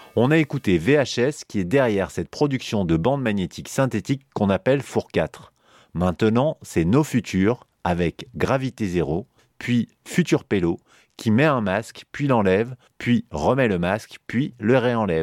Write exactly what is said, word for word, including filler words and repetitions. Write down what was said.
On a écouté V H S qui est derrière cette production de bandes magnétiques synthétiques qu'on appelle Four quatre. Maintenant, c'est No Future avec Gravité Zéro, puis Future Pello qui met un masque, puis l'enlève, puis remet le masque, puis le réenlève.